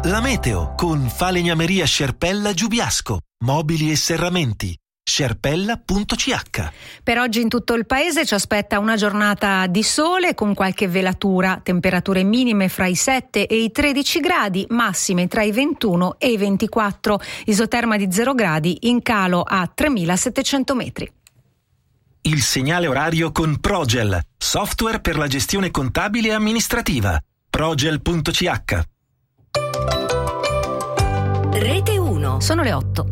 La meteo con Falegnameria Scerpella Giubiasco. Mobili e serramenti. Scerpella.ch. Per oggi in tutto il paese ci aspetta una giornata di sole con qualche velatura, temperature minime fra i 7 e i 13 gradi, massime tra i 21 e i 24, isoterma di 0 gradi in calo a 3700 metri. Il segnale orario con Progel, software per la gestione contabile e amministrativa. Progel.ch. Rete 1. Sono le 8.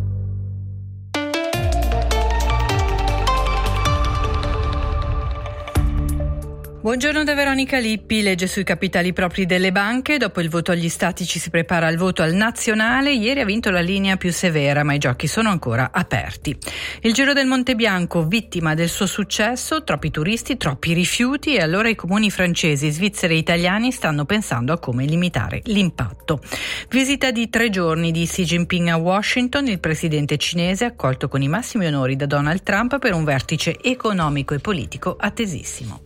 Buongiorno da Veronica Lippi. Legge sui capitali propri delle banche. Dopo il voto agli stati ci si prepara al voto al nazionale. Ieri ha vinto la linea più severa, ma i giochi sono ancora aperti. Il Giro del Monte Bianco, vittima del suo successo, troppi turisti, troppi rifiuti, e allora i comuni francesi, svizzeri e italiani stanno pensando a come limitare l'impatto. Visita di 3 giorni di Xi Jinping a Washington. Il presidente cinese accolto con i massimi onori da Donald Trump per un vertice economico e politico attesissimo.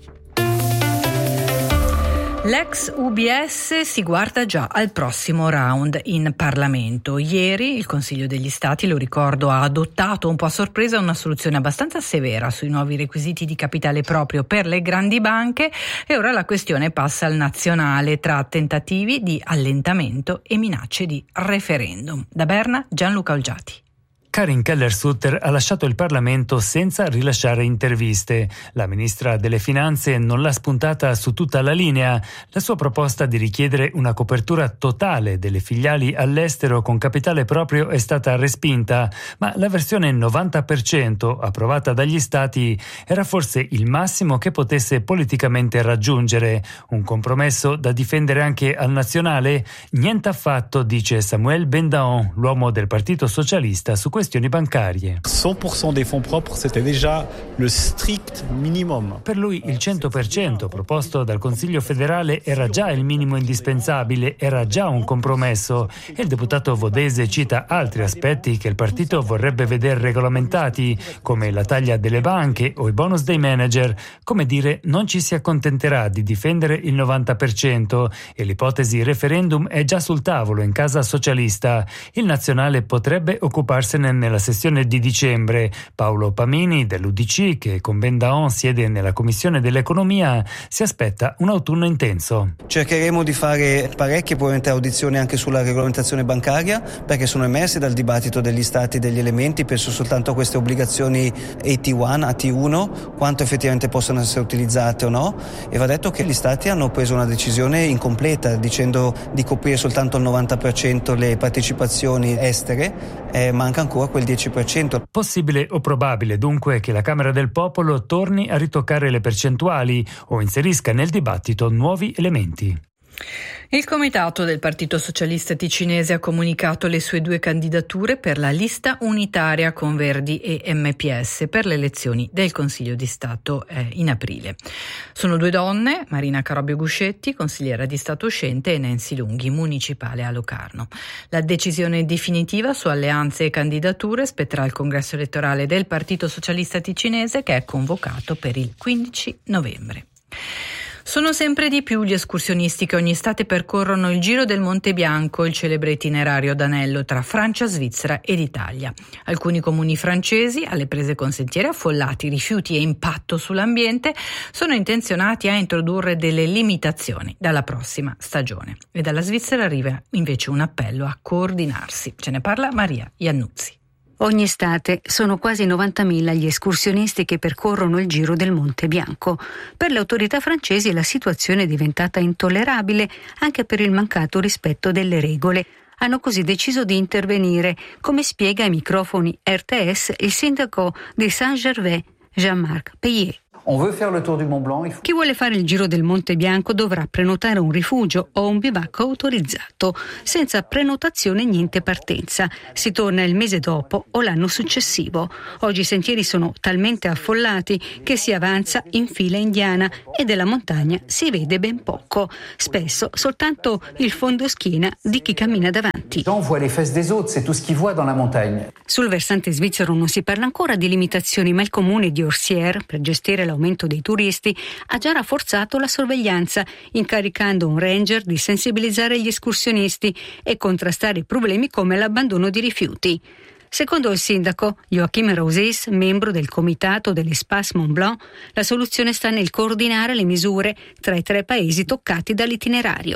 L'ex UBS si guarda già al prossimo round in Parlamento. Ieri il Consiglio degli Stati, lo ricordo, ha adottato un po' a sorpresa una soluzione abbastanza severa sui nuovi requisiti di capitale proprio per le grandi banche, e ora la questione passa al nazionale tra tentativi di allentamento e minacce di referendum. Da Berna, Gianluca Olgiati. Karin Keller-Sutter ha lasciato il Parlamento senza rilasciare interviste. La ministra delle Finanze non l'ha spuntata su tutta la linea. La sua proposta di richiedere una copertura totale delle filiali all'estero con capitale proprio è stata respinta, ma la versione 90% approvata dagli Stati era forse il massimo che potesse politicamente raggiungere. Un compromesso da difendere anche al nazionale? Niente affatto, dice Samuel Bendaon, l'uomo del Partito Socialista, su questioni bancarie. 100% dei fonds propres, c'était déjà le strict minimum. Per lui il 100% proposto dal Consiglio federale era già il minimo indispensabile, era già un compromesso, e il deputato vodese cita altri aspetti che il partito vorrebbe vedere regolamentati, come la taglia delle banche o i bonus dei manager. Come dire, non ci si accontenterà di difendere il 90%, e l'ipotesi referendum è già sul tavolo in casa socialista. Il nazionale potrebbe occuparsene nella sessione di dicembre. Paolo Pamini dell'UDC, che con Bendaon siede nella Commissione dell'Economia, si aspetta un autunno intenso. Cercheremo di fare parecchie probabilmente audizioni anche sulla regolamentazione bancaria, perché sono emersi dal dibattito degli stati degli elementi. Penso soltanto a queste obbligazioni AT1, quanto effettivamente possono essere utilizzate o no, e va detto che gli stati hanno preso una decisione incompleta dicendo di coprire soltanto il 90% le partecipazioni estere, manca ancora quel 10%. Possibile o probabile dunque che la Camera del Popolo torni a ritoccare le percentuali o inserisca nel dibattito nuovi elementi. Il comitato del Partito Socialista Ticinese ha comunicato le sue 2 candidature per la lista unitaria con Verdi e MPS per le elezioni del Consiglio di Stato in aprile. Sono 2 donne, Marina Carobbio Guscetti, consigliera di Stato uscente, e Nancy Lunghi, municipale a Locarno. La decisione definitiva su alleanze e candidature spetterà al congresso elettorale del Partito Socialista Ticinese, che è convocato per il 15 novembre. Sono sempre di più gli escursionisti che ogni estate percorrono il Giro del Monte Bianco, il celebre itinerario d'anello tra Francia, Svizzera ed Italia. Alcuni comuni francesi, alle prese con sentieri affollati, rifiuti e impatto sull'ambiente, sono intenzionati a introdurre delle limitazioni dalla prossima stagione. E dalla Svizzera arriva invece un appello a coordinarsi. Ce ne parla Maria Iannuzzi. Ogni estate sono quasi 90.000 gli escursionisti che percorrono il Giro del Monte Bianco. Per le autorità francesi la situazione è diventata intollerabile anche per il mancato rispetto delle regole. Hanno così deciso di intervenire, come spiega ai microfoni RTS il sindaco di Saint-Gervais, Jean-Marc Payet. Chi vuole fare il Giro del Monte Bianco dovrà prenotare un rifugio o un bivacco autorizzato. Senza prenotazione niente partenza. Si torna il mese dopo o l'anno successivo. Oggi i sentieri sono talmente affollati che si avanza in fila indiana e della montagna si vede ben poco. Spesso soltanto il fondoschiena di chi cammina davanti. Sul versante svizzero non si parla ancora di limitazioni, ma il comune di Orsières, per gestire la l'aumento dei turisti, ha già rafforzato la sorveglianza, incaricando un ranger di sensibilizzare gli escursionisti e contrastare i problemi come l'abbandono di rifiuti. Secondo il sindaco Joachim Rosés, membro del comitato dell'Espace Mont Blanc, la soluzione sta nel coordinare le misure tra i 3 paesi toccati dall'itinerario.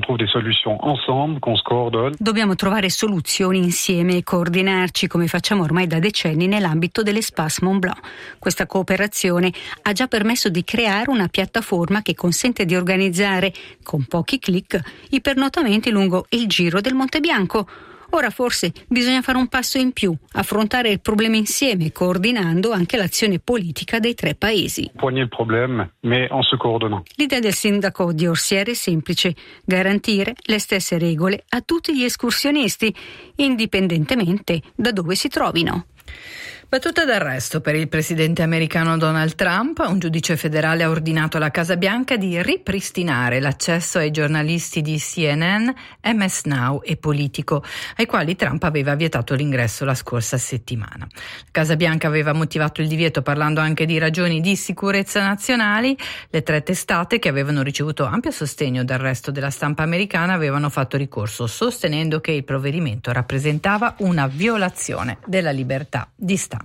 Dobbiamo trovare soluzioni insieme e coordinarci come facciamo ormai da decenni nell'ambito dell'Espace Mont Blanc. Questa cooperazione ha già permesso di creare una piattaforma che consente di organizzare, con pochi clic, i pernottamenti lungo il Giro del Monte Bianco. Ora forse bisogna fare un passo in più, affrontare il problema insieme, coordinando anche l'azione politica dei 3 paesi. L'idea del sindaco di Orsières è semplice: garantire le stesse regole a tutti gli escursionisti, indipendentemente da dove si trovino. Battuta d'arresto per il presidente americano Donald Trump. Un giudice federale ha ordinato alla Casa Bianca di ripristinare l'accesso ai giornalisti di CNN, MS Now e Politico, ai quali Trump aveva vietato l'ingresso la scorsa settimana. La Casa Bianca aveva motivato il divieto parlando anche di ragioni di sicurezza nazionali. Le 3 testate, che avevano ricevuto ampio sostegno dal resto della stampa americana, avevano fatto ricorso, sostenendo che il provvedimento rappresentava una violazione della libertà di stampa.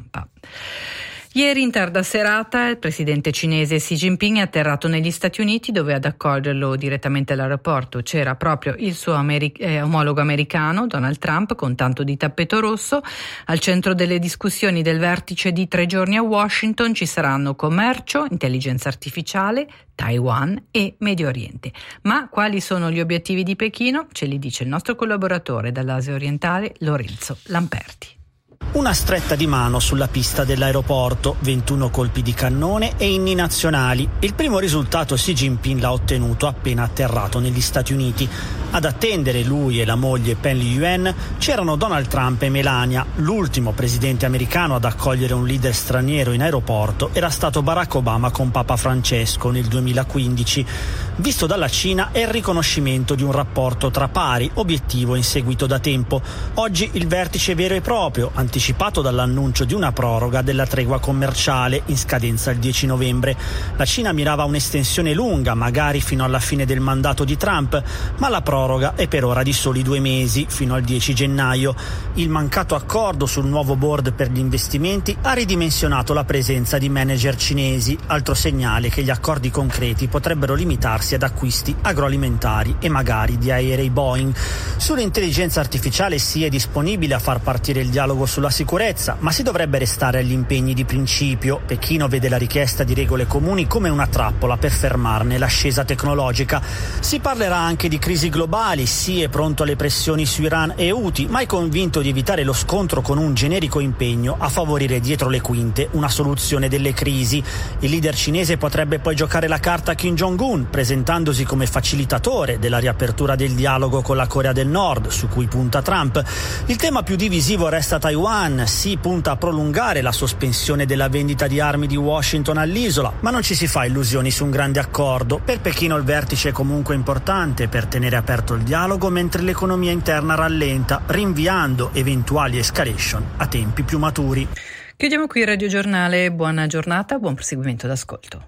Ieri in tarda serata il presidente cinese Xi Jinping è atterrato negli Stati Uniti, dove ad accoglierlo direttamente all'aeroporto c'era proprio il suo omologo americano Donald Trump, con tanto di tappeto rosso. Al centro delle discussioni del vertice di 3 giorni a Washington ci saranno commercio, intelligenza artificiale, Taiwan e Medio Oriente. Ma quali sono gli obiettivi di Pechino? Ce li dice il nostro collaboratore dall'Asia orientale Lorenzo Lamperti. Una stretta di mano sulla pista dell'aeroporto, 21 colpi di cannone e inni nazionali. Il primo risultato Xi Jinping l'ha ottenuto appena atterrato negli Stati Uniti. Ad attendere lui e la moglie Pen Liyuan c'erano Donald Trump e Melania. L'ultimo presidente americano ad accogliere un leader straniero in aeroporto era stato Barack Obama con Papa Francesco nel 2015. Visto dalla Cina è il riconoscimento di un rapporto tra pari, obiettivo inseguito da tempo. Oggi il vertice vero e proprio, anticipato dall'annuncio di una proroga della tregua commerciale in scadenza il 10 novembre. La Cina mirava un'estensione lunga, magari fino alla fine del mandato di Trump, ma la proroga è per ora di soli 2 mesi, fino al 10 gennaio. Il mancato accordo sul nuovo board per gli investimenti ha ridimensionato la presenza di manager cinesi, altro segnale che gli accordi concreti potrebbero limitarsi ad acquisti agroalimentari e magari di aerei Boeing. Sull'intelligenza artificiale si è disponibile a far partire il dialogo sulla sicurezza, ma si dovrebbe restare agli impegni di principio. Pechino vede la richiesta di regole comuni come una trappola per fermarne l'ascesa tecnologica. Si parlerà anche di crisi globali, Xi è pronto alle pressioni su Iran e Houthi, ma è convinto di evitare lo scontro con un generico impegno a favorire dietro le quinte una soluzione delle crisi. Il leader cinese potrebbe poi giocare la carta Kim Jong-un, presentandosi come facilitatore della riapertura del dialogo con la Corea del Nord, su cui punta Trump. Il tema più divisivo resta Taiwan. Xi punta a prolungare la sospensione della vendita di armi di Washington all'isola, ma non ci si fa illusioni su un grande accordo. Per Pechino il vertice è comunque importante per tenere aperto il dialogo mentre l'economia interna rallenta, rinviando eventuali escalation a tempi più maturi. Chiudiamo qui il radiogiornale. Buona giornata, buon proseguimento d'ascolto.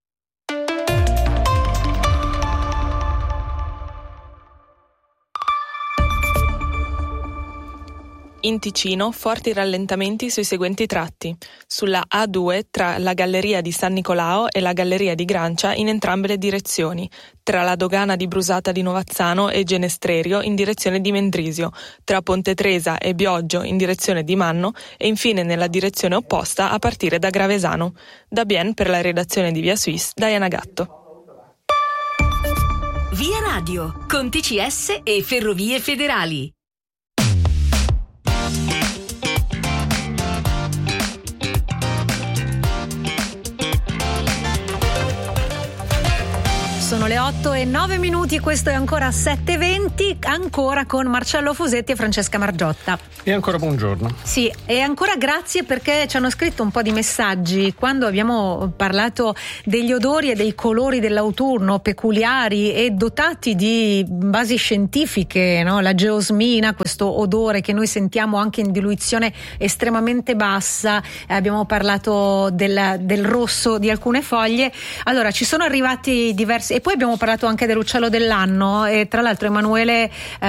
In Ticino, forti rallentamenti sui seguenti tratti. Sulla A2 tra la galleria di San Nicolao e la galleria di Grancia in entrambe le direzioni, tra la dogana di Brusata di Novazzano e Genestrerio in direzione di Mendrisio, tra Ponte Tresa e Bioggio in direzione di Manno e infine nella direzione opposta a partire da Gravesano. Da Bien per la redazione di Via Suisse, Diana Gatto. Via Radio, con TCS e Ferrovie Federali. Sono le 8:09, questo è ancora 7:20, ancora con Marcello Fusetti e Francesca Margiotta. E ancora buongiorno. Sì, e ancora grazie perché ci hanno scritto un po' di messaggi quando abbiamo parlato degli odori e dei colori dell'autunno peculiari e dotati di basi scientifiche, no? La geosmina, questo odore che noi sentiamo anche in diluizione estremamente bassa, abbiamo parlato del rosso di alcune foglie. Allora, ci sono arrivati diversi, e poi abbiamo parlato anche dell'uccello dell'anno, e tra l'altro Emanuele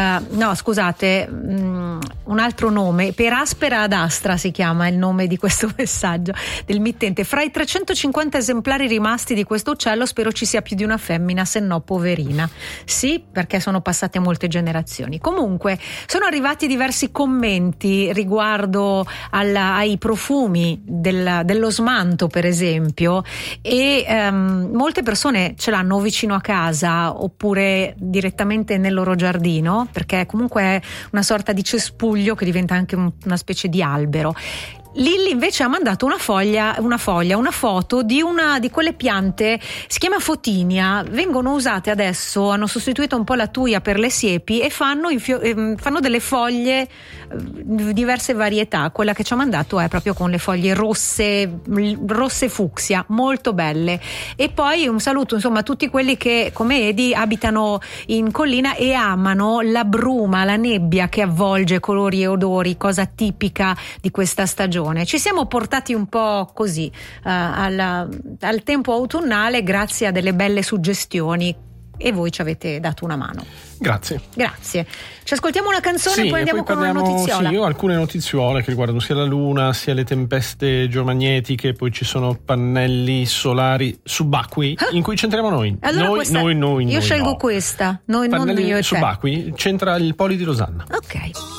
un altro nome, Peraspera ad astra si chiama il nome di questo messaggio del mittente. Fra i 350 esemplari rimasti di questo uccello spero ci sia più di una femmina, se no poverina. Sì, perché sono passate molte generazioni. Comunque sono arrivati diversi commenti riguardo ai profumi dell'osmanto, per esempio, e molte persone ce l'hanno vicino a casa oppure direttamente nel loro giardino, perché comunque è una sorta di cespuglio che diventa anche una specie di albero. Lilli invece ha mandato una foto di una di quelle piante, si chiama Fotinia, vengono usate adesso, hanno sostituito un po' la tuia per le siepi e fanno delle foglie di diverse varietà. Quella che ci ha mandato è proprio con le foglie rosse fucsia, molto belle. E poi un saluto insomma a tutti quelli che come Edi abitano in collina e amano la bruma, la nebbia che avvolge colori e odori, cosa tipica di questa stagione. Ci siamo portati un po' così al tempo autunnale grazie a delle belle suggestioni e voi ci avete dato una mano. Grazie. Ci ascoltiamo una canzone e poi andiamo con una notiziola. Sì, io ho alcune notiziole che riguardano sia la Luna sia le tempeste geomagnetiche, poi ci sono pannelli solari subacquei in cui c'entriamo noi. Allora noi io scelgo no. questa. Noi, pannelli non io e te. subacquei, c'entra il Poli di Losanna. Ok.